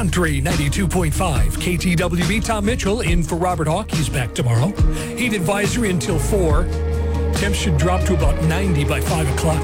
Country 92.5. KTWB. Tom Mitchell in for Robert Hawk. He's back tomorrow. Heat advisory until 4. Temps should drop to about 90 by 5 o'clock.